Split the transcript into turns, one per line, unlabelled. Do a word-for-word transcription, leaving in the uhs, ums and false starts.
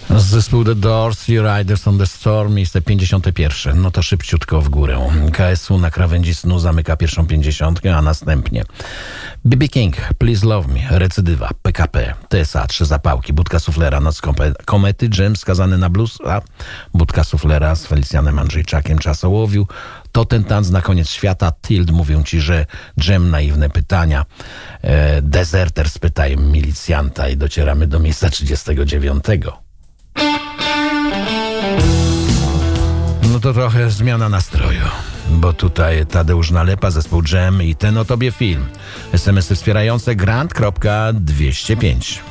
Zespół The Doors i Riders on the Storm, miejsce pięćdziesiąte pierwsze. No to szybciutko w górę. K S U na krawędzi snu zamyka pierwszą pięćdziesiątkę, a następnie B B King, Please Love Me, Recydywa, P K P, T S A, Trzy Zapałki, Budka Suflera, Noc Komety, Dżem skazany na blues, a Budka Suflera z Felicjanem Andrzejczakiem, Czasołowiu. To ten tanc na koniec świata. Tilt, mówią ci, że Dżem, Naiwne pytania. E, Deserter, Spytaj milicjanta i docieramy do miejsca trzydziestego dziewiątego. No to trochę zmiana nastroju, bo tutaj Tadeusz Nalepa, zespół Dżem i Ten o tobie film. es em esy wspierające grant kropka dwieście pięć.